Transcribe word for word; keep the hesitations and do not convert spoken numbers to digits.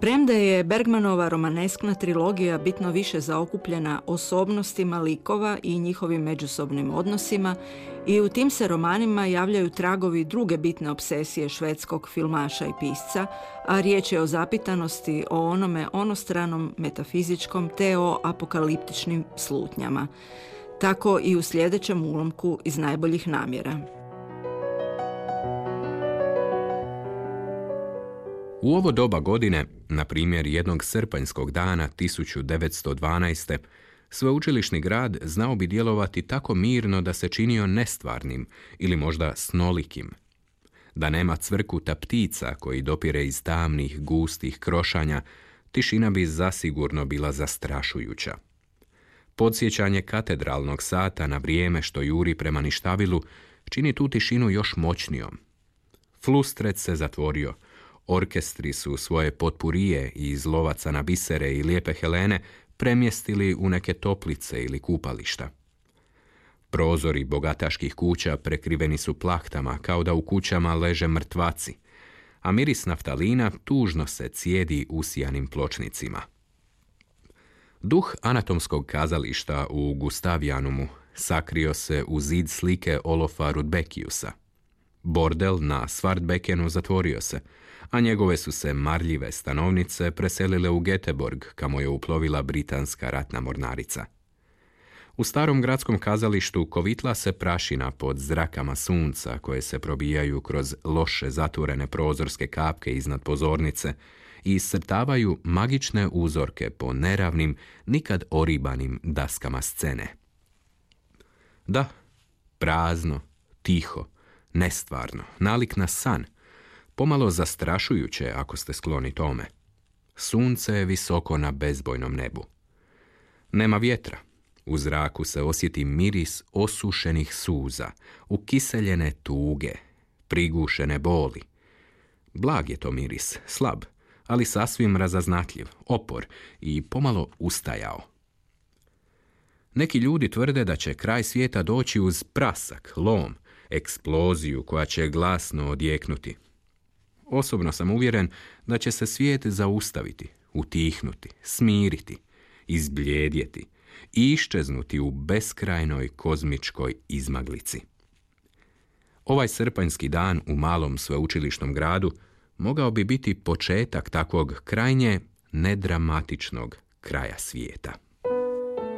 Premda je Bergmanova romaneskna trilogija bitno više zaokupljena osobnostima likova i njihovim međusobnim odnosima, i u tim se romanima javljaju tragovi druge bitne obsesije švedskog filmaša i pisca, a riječ je o zapitanosti o onome onostranom, metafizičkom te o apokaliptičnim slutnjama. Tako i u sljedećem ulomku iz Najboljih namjera. U ovo doba godine, na primjer jednog srpanjskog dana tisuću devetsto dvanaeste. sveučilišni grad znao bi djelovati tako mirno da se činio nestvarnim ili možda snolikim. Da nema cvrkuta ptica koji dopire iz tamnih, gustih krošanja, tišina bi zasigurno bila zastrašujuća. Podsjećanje katedralnog sata na vrijeme što juri prema ništavilu čini tu tišinu još moćnijom. Flustret se zatvorio. Orkestri su svoje potpurije iz Lovaca na bisere i Lijepe Helene premjestili u neke toplice ili kupališta. Prozori bogataških kuća prekriveni su plahtama kao da u kućama leže mrtvaci, a miris naftalina tužno se cijedi usijanim pločnicima. Duh anatomskog kazališta u Gustavianumu sakrio se u zid slike Olofa Rudbekiusa. Bordel na Svartbekenu zatvorio se, a njegove su se marljive stanovnice preselile u Göteborg, kamo je uplovila britanska ratna mornarica. U starom gradskom kazalištu kovitla se prašina pod zrakama sunca koje se probijaju kroz loše zatvorene prozorske kapke iznad pozornice i iscrtavaju magične uzorke po neravnim, nikad oribanim daskama scene. Da, prazno, tiho, nestvarno, nalik na san, pomalo zastrašujuće ako ste skloni tome. Sunce je visoko na bezbojnom nebu. Nema vjetra. U zraku se osjeti miris osušenih suza, ukiseljene tuge, prigušene boli. Blag je to miris, slab, ali sasvim razaznatljiv, opor i pomalo ustajao. Neki ljudi tvrde da će kraj svijeta doći uz prasak, lom, eksploziju koja će glasno odjeknuti. Osobno sam uvjeren da će se svijet zaustaviti, utihnuti, smiriti, izbljedjeti i iščeznuti u beskrajnoj kozmičkoj izmaglici. Ovaj srpanjski dan u malom sveučilišnom gradu mogao bi biti početak takvog krajnje nedramatičnog kraja svijeta.